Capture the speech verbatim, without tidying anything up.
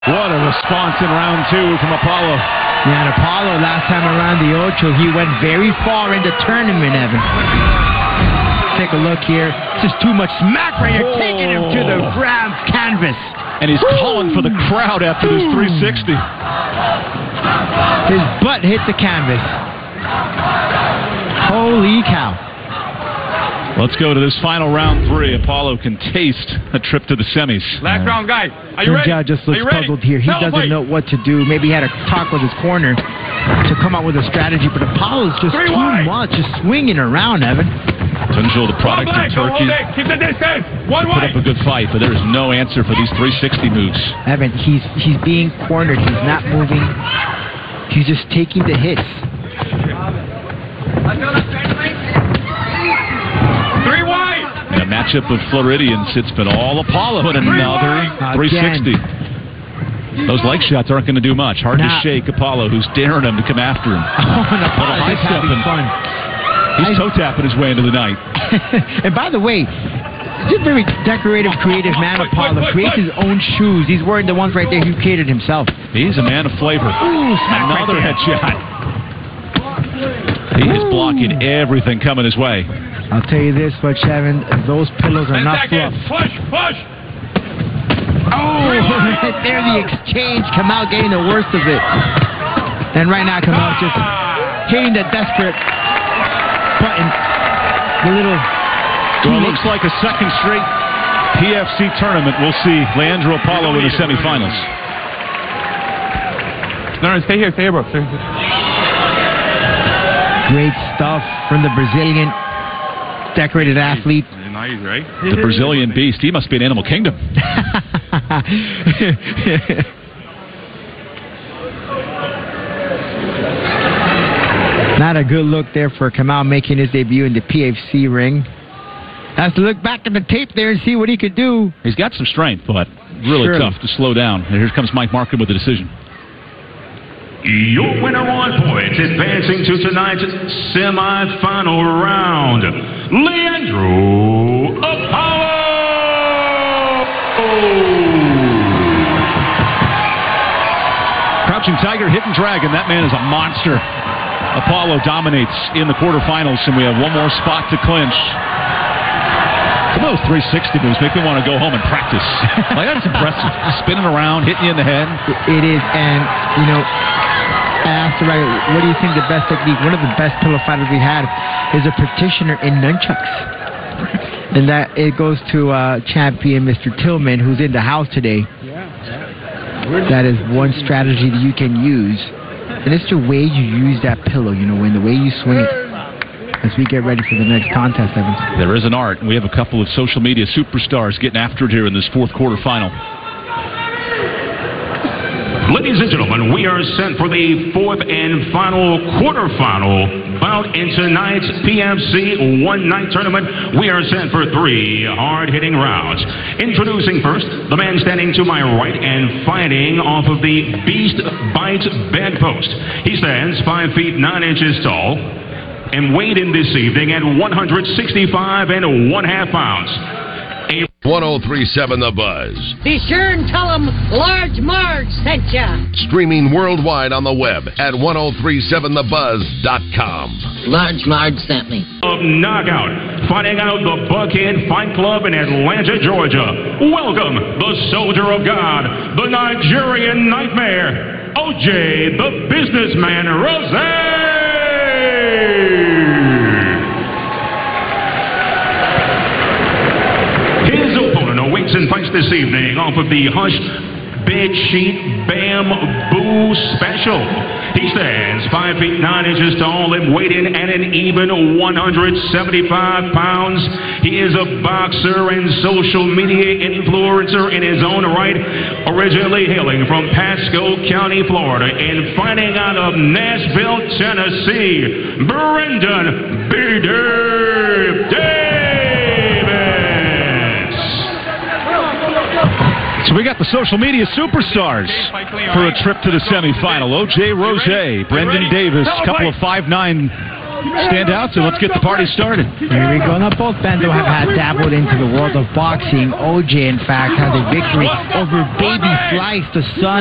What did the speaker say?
What a response in round two from Apollo. Yeah, and Apollo last time around the Ocho, he went very far in the tournament, Evan. Take a look here. Just too much smack right here, oh. taking him to the ground canvas. And he's Woo. calling for the crowd after this three sixty. His butt hit the canvas. Holy cow. Let's go to this final round three. Apollo can taste a trip to the semis. Last round, guy. Are you ready? Judge just looks puzzled here. He doesn't fight. know what to do. Maybe he had a talk with his corner to come up with a strategy, but Apollo's just Three too wide. much, just swinging around, Evan. Tunjil, the product of Turkey, Keep the distance. One put up a good fight, but there is no answer for these three sixty moves. Evan, he's he's being cornered. He's not moving. He's just taking the hits. Three wide. And a matchup of Floridians. It's been all Apollo and another three sixty. Those leg shots aren't going to do much. Hard nah. to shake Apollo, who's daring him to come after him. Oh, and Apollo's just having fun. He's toe tapping his way into the night. And by the way, he's a very decorative, creative man, Apollo. Creates his own shoes. He's wearing the ones right there he created himself. He's a man of flavor. Ooh, another right headshot. He is blocking everything coming his way. I'll tell you this much, Evan. Those pillows are not fluff. Push, push. Oh, right there, the exchange. Kamal getting the worst of it. And right now, Kamal just hitting the desperate button. The little... Well, it looks like a second straight P F C tournament. We'll see Leandro Apollo in the semifinals. No, stay here, stay here, bro. Stay here. Great stuff from the Brazilian decorated athlete. Nice, right? The Brazilian beast. He must be an Animal Kingdom. Not a good look there for Kamal making his debut in the P F C ring. Has to look back at the tape there and see what he could do. He's got some strength, but really Surely. tough to slow down. And here comes Mike Markham with the decision. Your winner on points, advancing to tonight's semi-final round, Leandro Apollo! Crouching Tiger, Hidden Dragon. That man is a monster. Apollo dominates in the quarterfinals, and we have one more spot to clinch. Some of those three sixty moves make me want to go home and practice. Like, that's impressive. Spinning around, hitting you in the head. It is, and, you know, I asked her, what do you think the best technique? One of the best pillow fighters we had is a practitioner in nunchucks. And that it goes to uh, champion Mister Tillman, who's in the house today. That is one strategy that you can use. And it's the way you use that pillow, you know, when the way you swing it. As we get ready for the next contest, Evans. There is an art, and we have a couple of social media superstars getting after it here in this fourth quarterfinal. Ladies and gentlemen, we are set for the fourth and final quarterfinal bout in tonight's P F C one-night tournament. We are set for three hard-hitting rounds. Introducing first, the man standing to my right and fighting off of the Beast Bites bedpost. He stands five feet nine inches tall and weighed in this evening at one hundred sixty-five and one half pounds. one oh three point seven The Buzz. Be sure and tell them Large Marge sent ya. Streaming worldwide on the web at ten thirty-seven the buzz dot com. Large Marge sent me. Of Knockout, fighting out the Buckhead Fight Club in Atlanta, Georgia. Welcome, the Soldier of God, the Nigerian Nightmare, O J the Businessman Rose. His opponent awaits and fights this evening off of the Hush Bed Sheet Bamboo Special. He stands five feet nine inches tall and weighed in at an even one hundred seventy-five pounds. He is a boxer and social media influencer in his own right, originally hailing from Pasco County, Florida, and fighting out of Nashville, Tennessee, Brendan B. Davis. So we got the social media superstars for a trip to the semifinal. O J Rose, Brendan Davis, a couple of five nine stand out, so let's get the party started. Here we go. Now, both Bando have had dabbled into the world of boxing. O J, in fact, has a victory over Baby Slice, the son